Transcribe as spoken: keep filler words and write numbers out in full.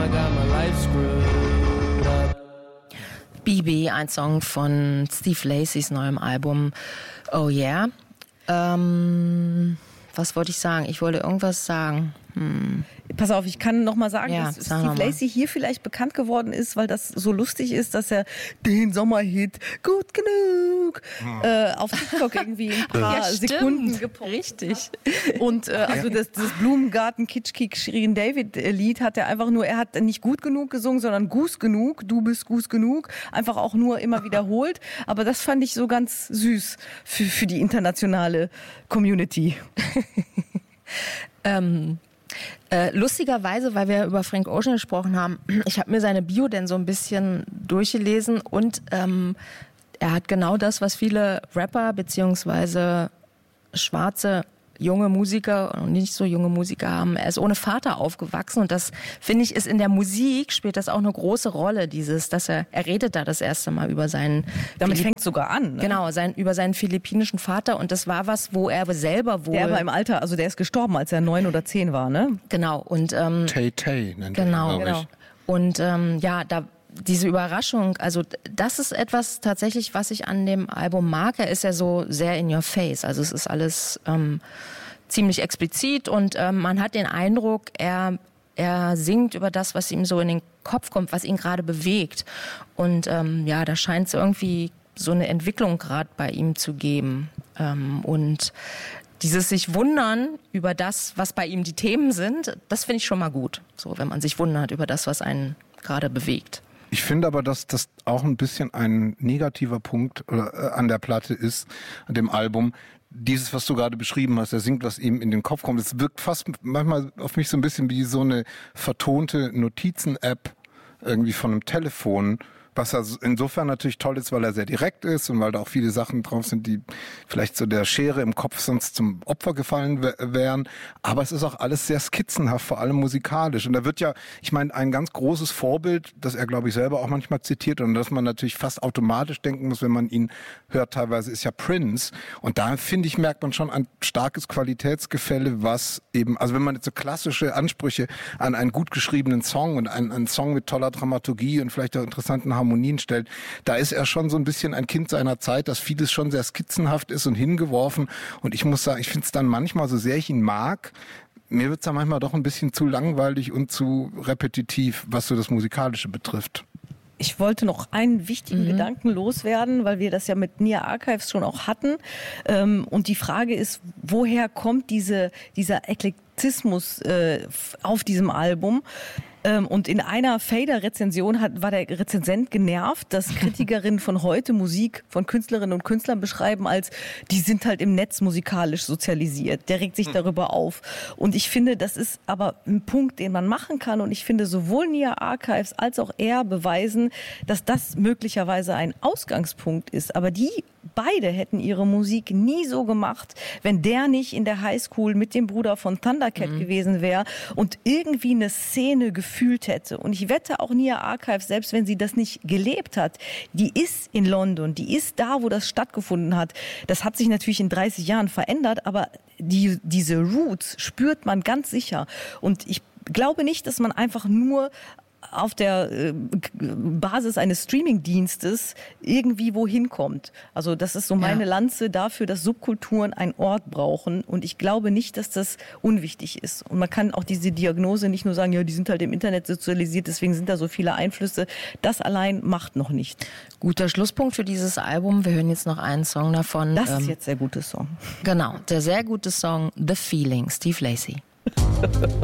I got my life screwed up. B B, ein Song von Steve Lacys neuem Album Oh Yeah. Ähm, was wollte ich sagen? Ich wollte irgendwas sagen. Hm. Pass auf, ich kann noch mal sagen, Ja, dass sag Steve noch mal. Lacy hier vielleicht bekannt geworden ist, weil das so lustig ist, dass er den Sommerhit gut genug äh, auf TikTok irgendwie ein paar Ja, stimmt. Sekunden gepostet. Richtig. Und äh, also das, das Blumengarten Kitschkik Shirin David äh, Lied hat er einfach nur, er hat nicht gut genug gesungen, sondern Gus genug, du bist Gus genug, einfach auch nur immer wiederholt. Aber das fand ich so ganz süß für, für die internationale Community. Ähm, äh, lustigerweise, weil wir über Frank Ocean gesprochen haben, ich habe mir seine Bio denn so ein bisschen durchgelesen und ähm, er hat genau das, was viele Rapper beziehungsweise schwarze junge Musiker und nicht so junge Musiker haben. Er ist ohne Vater aufgewachsen und das, finde ich, ist in der Musik, spielt das auch eine große Rolle, dieses, dass er, er redet da das erste Mal über seinen... Damit fängt es sogar an. Ne? Genau, sein, über seinen philippinischen Vater und das war was, wo er selber wohl... Der war im Alter, also der ist gestorben, als er neun oder zehn war, ne? Genau, und... Ähm, Tay Tay nennt genau, er ihn, genau. glaub Und ähm, ja, da diese Überraschung, also das ist etwas tatsächlich, was ich an dem Album mag. Er ist ja so sehr in your face. Also es ist alles ähm, ziemlich explizit und ähm, man hat den Eindruck, er, er singt über das, was ihm so in den Kopf kommt, was ihn gerade bewegt. Und ähm, ja, da scheint es irgendwie so eine Entwicklung gerade bei ihm zu geben. Ähm, und dieses sich wundern über das, was bei ihm die Themen sind, das finde ich schon mal gut. So, wenn man sich wundert über das, was einen gerade bewegt. Ich finde aber, dass das auch ein bisschen ein negativer Punkt oder, äh, an der Platte ist, an dem Album. Dieses, was du gerade beschrieben hast, er singt, was ihm in den Kopf kommt. Es wirkt fast manchmal auf mich so ein bisschen wie so eine vertonte Notizen-App irgendwie von einem Telefon. Was also insofern natürlich toll ist, weil er sehr direkt ist und weil da auch viele Sachen drauf sind, die vielleicht so der Schere im Kopf sonst zum Opfer gefallen w- wären. Aber es ist auch alles sehr skizzenhaft, vor allem musikalisch. Und da wird ja, ich meine, ein ganz großes Vorbild, das er, glaube ich, selber auch manchmal zitiert und das man natürlich fast automatisch denken muss, wenn man ihn hört, teilweise ist ja Prince. Und da, finde ich, merkt man schon ein starkes Qualitätsgefälle, was eben, also wenn man jetzt so klassische Ansprüche an einen gut geschriebenen Song und einen, einen Song mit toller Dramaturgie und vielleicht auch interessanten Harmonien Harmonien stellt, da ist er schon so ein bisschen ein Kind seiner Zeit, dass vieles schon sehr skizzenhaft ist und hingeworfen. Und ich muss sagen, ich finde es dann manchmal, so sehr ich ihn mag, mir wird es dann manchmal doch ein bisschen zu langweilig und zu repetitiv, was so das Musikalische betrifft. Ich wollte noch einen wichtigen mhm. Gedanken loswerden, weil wir das ja mit Nia Archives schon auch hatten. Und die Frage ist, woher kommt diese, dieser Eklektizmus auf diesem Album? Und in einer Fader-Rezension hat, war der Rezensent genervt, dass Kritikerinnen von heute Musik von Künstlerinnen und Künstlern beschreiben als, die sind halt im Netz musikalisch sozialisiert. Der regt sich darüber auf. Und ich finde, das ist aber ein Punkt, den man machen kann. Und ich finde, sowohl Nia Archives als auch er beweisen, dass das möglicherweise ein Ausgangspunkt ist. Aber die beide hätten ihre Musik nie so gemacht, wenn der nicht in der Highschool mit dem Bruder von Thundercat mhm. gewesen wäre und irgendwie eine Szene gefühlt hätte. Und ich wette auch Nia Archives, selbst wenn sie das nicht gelebt hat, die ist in London, die ist da, wo das stattgefunden hat. Das hat sich natürlich in dreißig Jahren verändert, aber die, diese Roots spürt man ganz sicher. Und ich glaube nicht, dass man einfach nur auf der äh, Basis eines Streaming-Dienstes irgendwie wohin kommt. Also das ist so meine ja. Lanze dafür, dass Subkulturen einen Ort brauchen und ich glaube nicht, dass das unwichtig ist. Und man kann auch diese Diagnose nicht nur sagen, ja, die sind halt im Internet sozialisiert, deswegen sind da so viele Einflüsse. Das allein macht noch nicht. Guter Schlusspunkt für dieses Album. Wir hören jetzt noch einen Song davon. Das ähm, ist jetzt der gute Song. Genau, der sehr gute Song The Feeling, Steve Lacy.